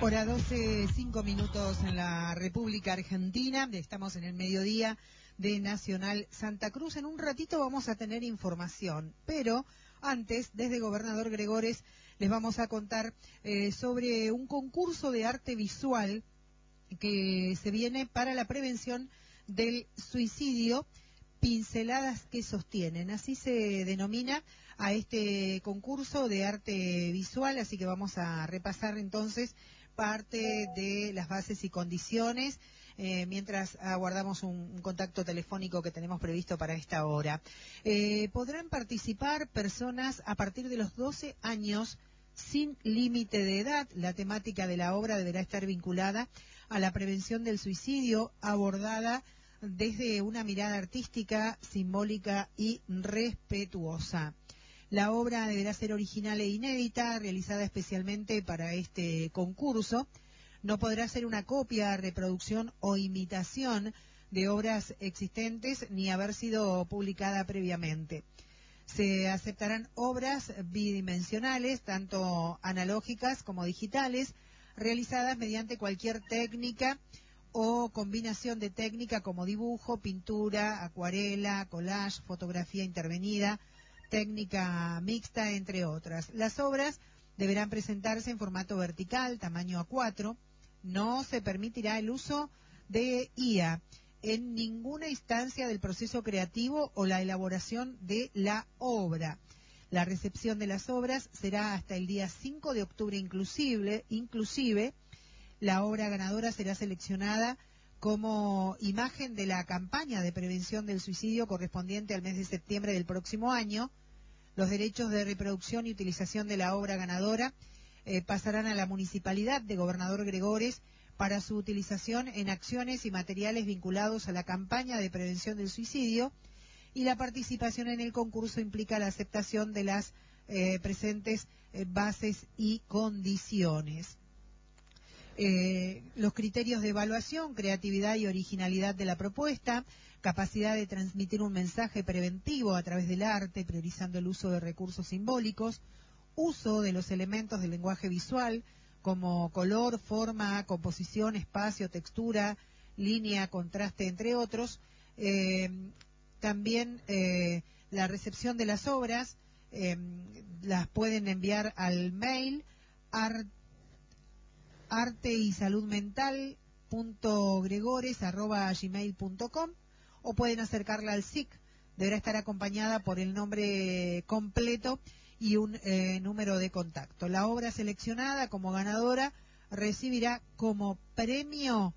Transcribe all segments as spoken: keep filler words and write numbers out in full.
Hora doce, cinco minutos en la República Argentina. Estamos en el mediodía de Nacional Santa Cruz. En un ratito vamos a tener información, pero antes, desde Gobernador Gregores, les vamos a contar eh, sobre un concurso de arte visual que se viene para la prevención del suicidio, pinceladas que sostienen. Así se denomina a este concurso de arte visual, así que vamos a repasar entonces parte de las bases y condiciones, eh, mientras aguardamos un, un contacto telefónico que tenemos previsto para esta hora. Eh, podrán participar personas a partir de los doce años sin límite de edad. La temática de la obra deberá estar vinculada a la prevención del suicidio, abordada desde una mirada artística, simbólica y respetuosa. La obra deberá ser original e inédita, realizada especialmente para este concurso. No podrá ser una copia, reproducción o imitación de obras existentes ni haber sido publicada previamente. Se aceptarán obras bidimensionales, tanto analógicas como digitales, realizadas mediante cualquier técnica o combinación de técnica como dibujo, pintura, acuarela, collage, fotografía intervenida, técnica mixta, entre otras. Las obras deberán presentarse en formato vertical, tamaño A cuatro. No se permitirá el uso de I A en ninguna instancia del proceso creativo o la elaboración de la obra. La recepción de las obras será hasta el día cinco de octubre inclusive, inclusive. La obra ganadora será seleccionada como imagen de la campaña de prevención del suicidio correspondiente al mes de septiembre del próximo año. Los derechos de reproducción y utilización de la obra ganadora eh, pasarán a la Municipalidad de Gobernador Gregores para su utilización en acciones y materiales vinculados a la campaña de prevención del suicidio, y la participación en el concurso implica la aceptación de las eh, presentes eh, bases y condiciones. Eh, los criterios de evaluación: creatividad y originalidad de la propuesta, capacidad de transmitir un mensaje preventivo a través del arte, priorizando el uso de recursos simbólicos, uso de los elementos del lenguaje visual, como color, forma, composición, espacio, textura, línea, contraste, entre otros. Eh, también eh, la recepción de las obras eh, las pueden enviar al mail art arte y salud mental punto gregores arroba gmail punto com, o pueden acercarla al S I C. Deberá estar acompañada por el nombre completo y un eh, número de contacto. La obra seleccionada como ganadora recibirá como premio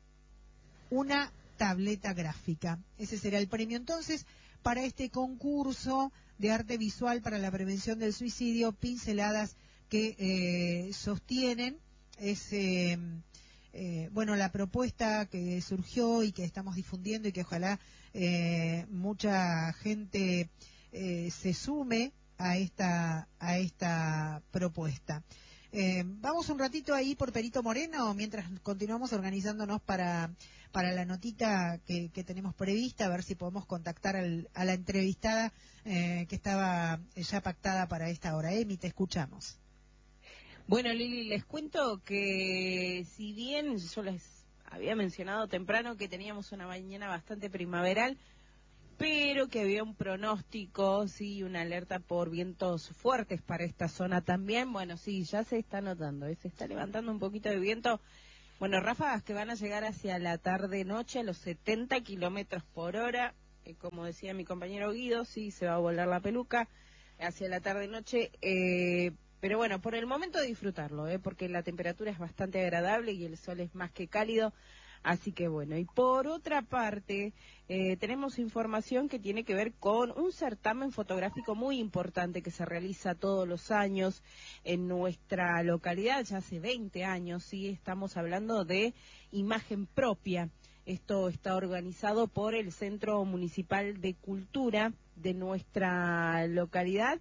una tableta gráfica. Ese será el premio entonces para este concurso de arte visual para la prevención del suicidio, pinceladas que eh, sostienen. Es eh, eh, bueno, la propuesta que surgió y que estamos difundiendo, y que ojalá eh, mucha gente eh, se sume a esta a esta propuesta. Eh, vamos un ratito ahí por Perito Moreno mientras continuamos organizándonos para para la notita que, que tenemos prevista, a ver si podemos contactar al, a la entrevistada eh, que estaba ya pactada para esta hora. Emi, te escuchamos. Bueno, Lili, les cuento que si bien yo les había mencionado temprano que teníamos una mañana bastante primaveral, pero que había un pronóstico, sí, una alerta por vientos fuertes para esta zona también. Bueno, sí, ya se está notando, ¿eh? Se está levantando un poquito de viento. Bueno, ráfagas que van a llegar hacia la tarde-noche a los setenta kilómetros por hora. Eh, como decía mi compañero Guido, sí, se va a volar la peluca hacia la tarde-noche. Eh, pero bueno, por el momento disfrutarlo, ¿eh? Porque la temperatura es bastante agradable y el sol es más que cálido. Así que bueno, y por otra parte, eh, tenemos información que tiene que ver con un certamen fotográfico muy importante que se realiza todos los años en nuestra localidad, ya hace veinte años, sí, estamos hablando de Imagen Propia. Esto está organizado por el Centro Municipal de Cultura de nuestra localidad.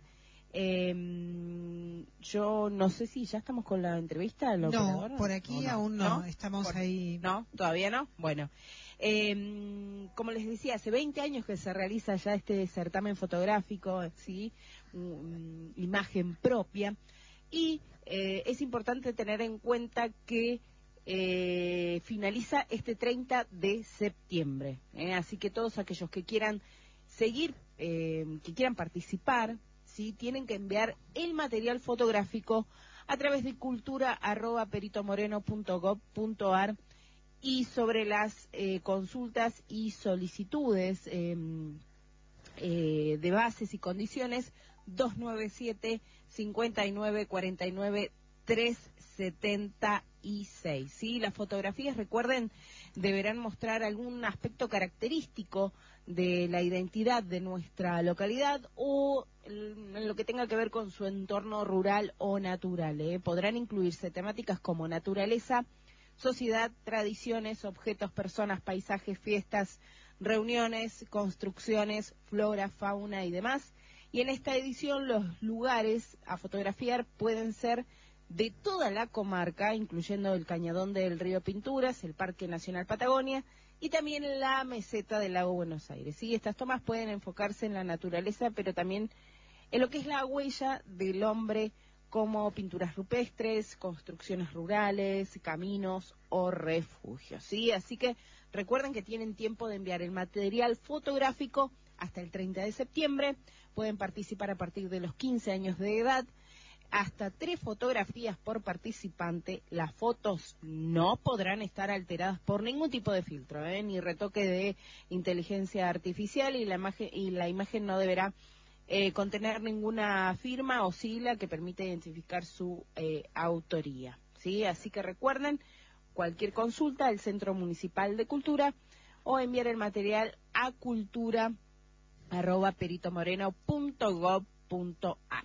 Eh, yo no sé si ya estamos con la entrevista. No, operador, por aquí no? aún no, ¿No? estamos Por... ahí. ¿No? ¿Todavía no? Bueno, eh, como les decía, hace veinte años que se realiza ya este certamen fotográfico, ¿sí? Um, imagen propia. Y eh, es importante tener en cuenta que eh, finaliza este treinta de septiembre, ¿eh? Así que todos aquellos que quieran seguir, eh, que quieran participar, ¿sí?, tienen que enviar el material fotográfico a través de cultura arroba peritomoreno punto gob punto ar. Y sobre las eh, consultas y solicitudes eh, eh, de bases y condiciones, dos nueve siete, cinco nueve cuatro nueve, tres siete seis. ¿Sí? Las fotografías, recuerden, deberán mostrar algún aspecto característico de la identidad de nuestra localidad o en lo que tenga que ver con su entorno rural o natural. ¿eh? Podrán incluirse temáticas como naturaleza, sociedad, tradiciones, objetos, personas, paisajes, fiestas, reuniones, construcciones, flora, fauna y demás. Y en esta edición los lugares a fotografiar pueden ser de toda la comarca, incluyendo el Cañadón del Río Pinturas, el Parque Nacional Patagonia y también la meseta del Lago Buenos Aires. Sí, estas tomas pueden enfocarse en la naturaleza, pero también en lo que es la huella del hombre, como pinturas rupestres, construcciones rurales, caminos o refugios, ¿sí? Así que recuerden que tienen tiempo de enviar el material fotográfico hasta el treinta de septiembre. Pueden participar a partir de los quince años de edad. Hasta tres fotografías por participante. Las fotos no podrán estar alteradas por ningún tipo de filtro, ¿eh? ni retoque de inteligencia artificial, y la imagen, y la imagen no deberá Eh, contener ninguna firma o sigla que permita identificar su eh, autoría, ¿sí? Así que recuerden, cualquier consulta al Centro Municipal de Cultura o enviar el material a cultura arroba peritomoreno punto gob punto ar.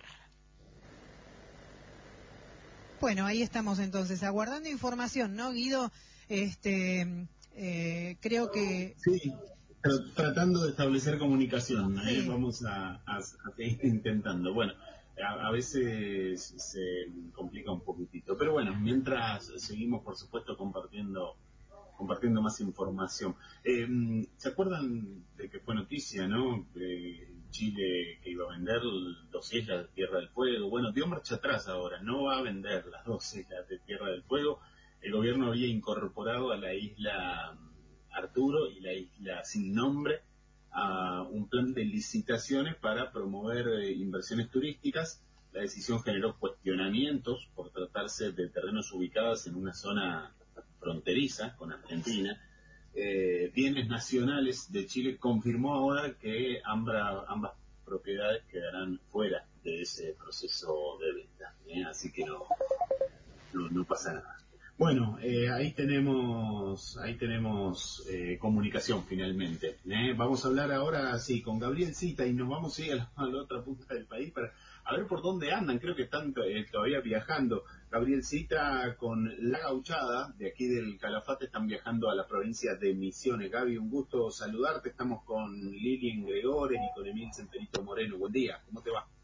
Bueno, ahí estamos entonces, aguardando información, ¿no, Guido? Este, eh, creo que... Sí. Pero tratando de establecer comunicación, ¿eh? Sí. Vamos a, a, a seguir intentando. Bueno, a, a veces se complica un poquitito, pero bueno, mientras seguimos, por supuesto, compartiendo compartiendo más información. Eh, ¿Se acuerdan de que fue noticia, no? Eh, Chile que iba a vender dos islas de Tierra del Fuego. Bueno, dio marcha atrás ahora, no va a vender las dos islas de Tierra del Fuego. El gobierno había incorporado a la isla Arturo y la isla Sin Nombre a un plan de licitaciones para promover eh, inversiones turísticas. La decisión generó cuestionamientos por tratarse de terrenos ubicados en una zona fronteriza con Argentina. Eh, Bienes Nacionales de Chile confirmó ahora que ambra, ambas propiedades quedarán fuera de ese proceso de venta, ¿eh? Así que no, no, no pasa nada. Bueno, eh, ahí tenemos ahí tenemos eh, comunicación finalmente. ¿eh? Vamos a hablar ahora, sí, con Gabriel Zita y nos vamos a ir a la, a la otra punta del país para a ver por dónde andan. Creo que están eh, todavía viajando. Gabriel Zita con La Gauchada, de aquí del Calafate, están viajando a la provincia de Misiones. Gaby, un gusto saludarte. Estamos con Lilian Gregores y con Emil Semperito Moreno. Buen día, ¿cómo te va?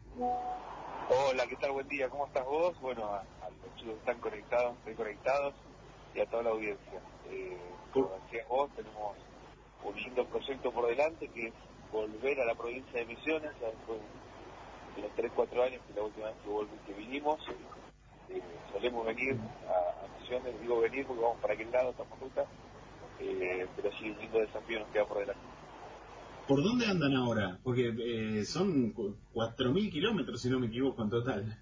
Hola, ¿qué tal? Buen día, ¿cómo estás vos? Bueno, a, a los chicos que están conectados, estoy conectados, y a toda la audiencia. Eh, como decías vos, tenemos un lindo proyecto por delante, que es volver a la provincia de Misiones, ya después de los tres cuatro años, que la última vez que, volví, que vinimos, eh, solemos venir a, a Misiones, digo venir porque vamos para aquel lado, estamos ruta, eh, pero sí, un lindo desafío nos queda por delante. ¿Por dónde andan ahora? Porque eh, son cuatro mil kilómetros, si no me equivoco, en total.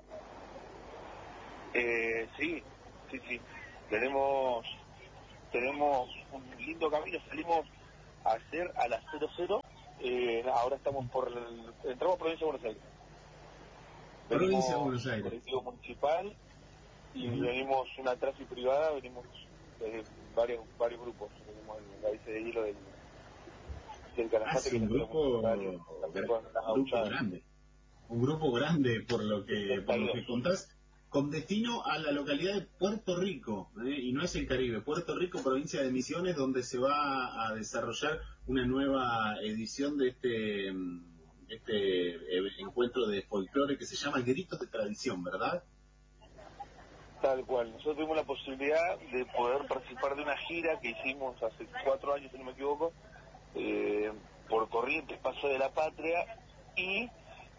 Eh, sí, sí, sí. Tenemos tenemos un lindo camino. Salimos ayer a las cero cero. Eh, ahora estamos por el, entramos a Provincia de Buenos Aires. Venimos Provincia de Buenos Aires. colectivo municipal y Uh-huh. venimos una tráfico privada. Venimos de varios varios grupos. Venimos en la bici de hilo del del Calafate, Ah, que un es grupo, también con las grupo gauchadas. grande. Un grupo grande, por lo que por lo que contás, con destino a la localidad de Puerto Rico, ¿eh? Y no es el Caribe, Puerto Rico, provincia de Misiones, donde se va a desarrollar una nueva edición de este, este encuentro de folclore que se llama Gritos de Tradición, ¿verdad? Tal cual. Nosotros tuvimos la posibilidad de poder participar de una gira que hicimos hace cuatro años, si no me equivoco, eh, por Corrientes, Paso de la Patria, y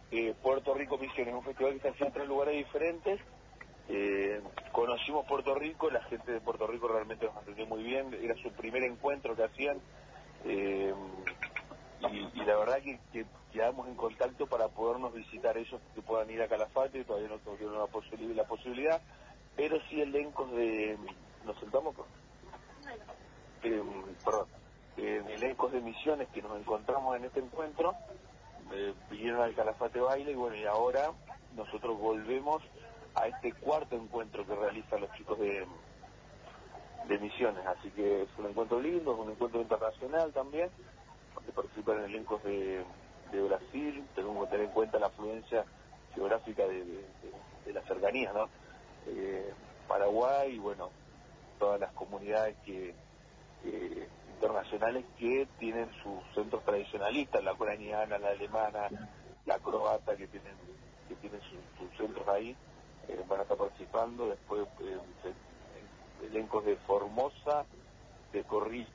eh, Puerto Rico Misiones, un festival que está haciendo en tres lugares diferentes. Eh, conocimos Puerto Rico, la gente de Puerto Rico realmente nos atendió muy bien, era su primer encuentro que hacían, eh, y, y la verdad que, que quedamos en contacto para podernos visitar ellos, que puedan ir a Calafate, todavía no tuvieron la, posibil la posibilidad, pero sí elencos de... ¿Nos sentamos? Eh, perdón, eh, elencos de Misiones que nos encontramos en este encuentro, eh, vinieron al Calafate Baile, y bueno, y ahora nosotros volvemos a este cuarto encuentro que realizan los chicos de, de Misiones, así que es un encuentro lindo, es un encuentro internacional también, donde participan elencos de, de Brasil. Tenemos que tener en cuenta la afluencia geográfica de, de, de, de las cercanías, ¿no? Eh, Paraguay y bueno, todas las comunidades que eh, internacionales que tienen sus centros tradicionalistas, la ucraniana, la alemana, la croata, que tienen que tienen sus, sus centros ahí. Eh, van a estar participando, después eh, eh, elencos de Formosa, de Corrientes,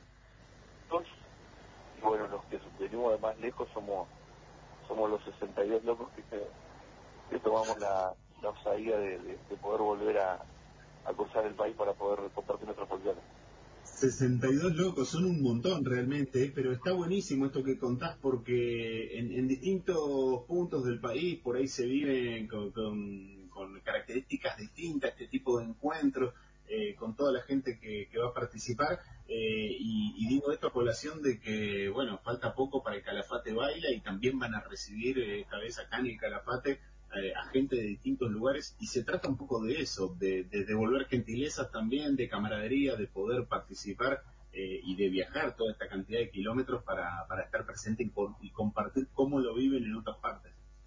y bueno, los que venimos de más lejos somos somos los sesenta y dos locos que, que tomamos la, la osadía de, de, de poder volver a, a cruzar el país para poder compartir nuestras folclores. sesenta y dos locos, son un montón realmente, pero está buenísimo esto que contás porque en, en distintos puntos del país por ahí se viven con, con, con características distintas este tipo de encuentros, eh, con toda la gente que, que va a participar, eh, y, y digo esto a colación de que, bueno, falta poco para el Calafate Baila y también van a recibir eh, esta vez acá en el Calafate eh, a gente de distintos lugares, y se trata un poco de eso, de, de devolver gentilezas también, de camaradería, de poder participar eh, y de viajar toda esta cantidad de kilómetros para, para estar presente y, por, y compartir cómo lo viven en otras partes.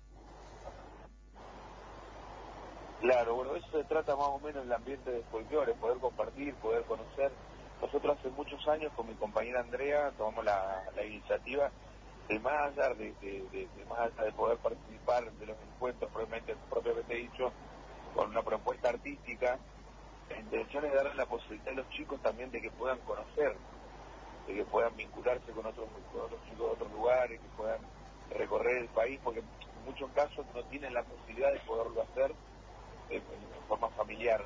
Claro, bueno, eso se trata más o menos el ambiente de folclore, poder compartir, poder conocer. Nosotros hace muchos años con mi compañera Andrea tomamos la, la iniciativa de más allá de, de, de, de más allá de poder participar de los encuentros propiamente, propiamente dicho, con una propuesta artística. La intención es darle la posibilidad a los chicos también de que puedan conocer, de que puedan vincularse con otros, con otros chicos de otros lugares, que puedan recorrer el país, porque en muchos casos no tienen la posibilidad de poderlo hacer en, en forma familiar,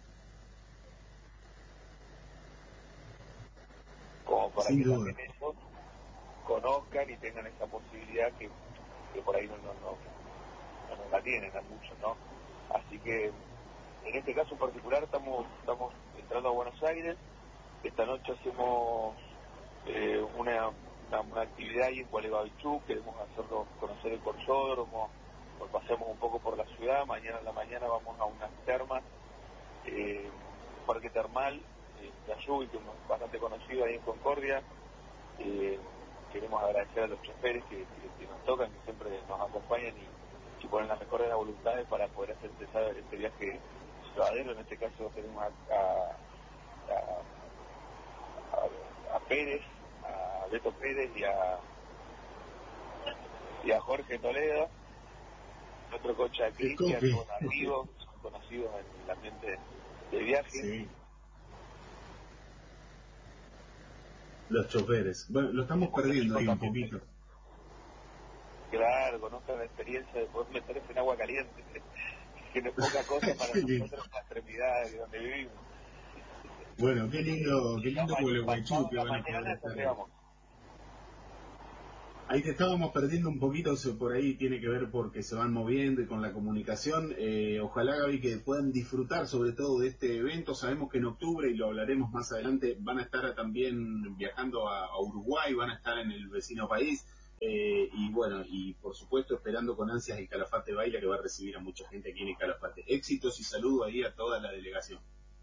como para Sin que duda. también ellos conozcan y tengan esa posibilidad que, que por ahí no, no, no, no, no la tienen a muchos, ¿no? Así que en este caso en particular estamos estamos entrando a Buenos Aires. Esta noche hacemos eh, una, una, una actividad ahí en Gualeguaychú, queremos hacerlo conocer el Corsódromo, nos paseamos un poco por la ciudad. Mañana en la mañana vamos a unas termas, eh, un parque termal eh, de Ayuy, que es bastante conocido ahí en Concordia. Eh, queremos agradecer a los choferes que, que, que nos tocan, que siempre nos acompañan y, y ponen la mejor de las voluntades para poder hacer este, este viaje ciudadano. En este caso tenemos a, a, a, a Pérez, a Beto Pérez y a, y a Jorge Toledo, nuestro coche a Cristian, con amigos, son conocidos en el ambiente de viaje. Sí. Los choferes. Bueno, lo estamos perdiendo ahí un poquito. Claro, conozcan la experiencia de poder meterse en agua caliente, que no es poca cosa para nosotros en la extremidad de donde vivimos. Bueno, qué lindo, qué lindo Gualeguaychú que van a poder estar ahí. Ahí te estábamos perdiendo un poquito, por ahí tiene que ver porque se van moviendo y con la comunicación. Eh, ojalá, Gaby, que puedan disfrutar sobre todo de este evento. Sabemos que en octubre, y lo hablaremos más adelante, van a estar también viajando a, a Uruguay, van a estar en el vecino país. Eh, y bueno, y por supuesto esperando con ansias el Calafate Baila, que va a recibir a mucha gente aquí en el Calafate. Éxitos y saludo ahí a toda la delegación.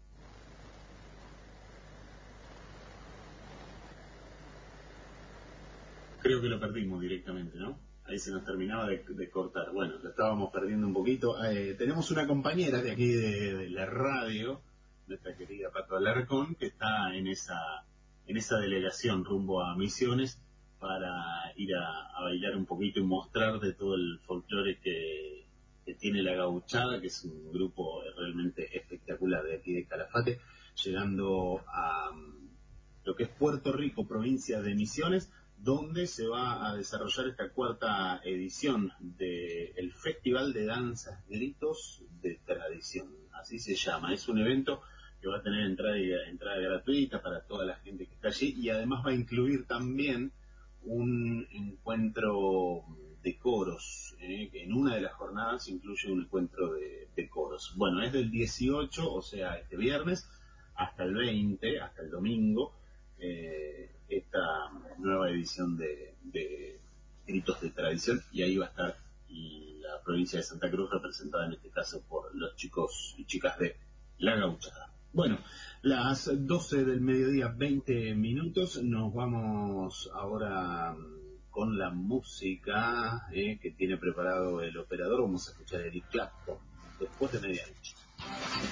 Creo que lo perdimos directamente, ¿no? Ahí se nos terminaba de, de cortar. Bueno, lo estábamos perdiendo un poquito. Eh, tenemos una compañera de aquí de, de la radio, nuestra querida Pato Alarcón, que está en esa en esa delegación rumbo a Misiones para ir a, a bailar un poquito y mostrar de todo el folclore que, que tiene la Gauchada, que es un grupo realmente espectacular de aquí de Calafate, llegando a um, lo que es Puerto Rico, provincia de Misiones, donde se va a desarrollar esta cuarta edición del Festival de Danzas Gritos de Tradición. Así se llama. Es un evento que va a tener entrada, entrada gratuita para toda la gente que está allí, y además va a incluir también un encuentro de coros. ¿eh? En una de las jornadas incluye un encuentro de, de coros. Bueno, es del dieciocho, o sea, este viernes, hasta el veinte, hasta el domingo, eh, esta nueva edición de, de Gritos de Tradición, y ahí va a estar la provincia de Santa Cruz, representada en este caso por los chicos y chicas de La Gauchada. Bueno, las doce del mediodía, veinte minutos, nos vamos ahora con la música eh, que tiene preparado el operador. Vamos a escuchar Eric Clapton después de medianoche.